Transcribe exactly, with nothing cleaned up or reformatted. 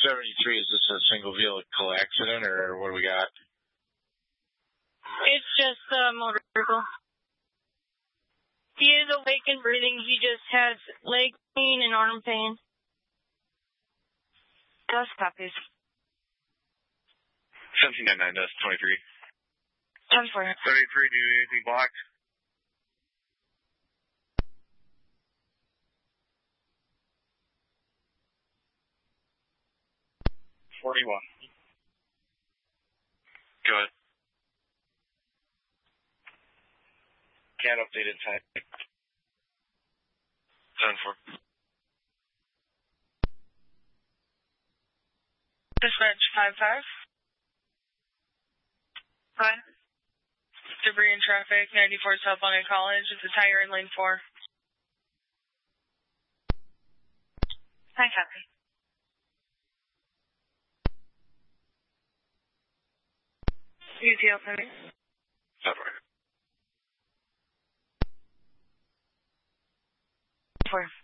seventy-three, is this a single vehicle accident, or what do we got? It's just a motor vehicle. He is awake and breathing. He just has leg pain and arm pain. Dust copies. seventeen ninety-nine, dust, twenty-three. ten four. seventy-three, do you need anything blocked? forty-one. Go ahead. Cat updated time. ten four. Dispatch five five. Hi. Debris in traffic, ninety-four South London College. It's a tire in lane four. Hi, copy. U T L pending. ten four. Four.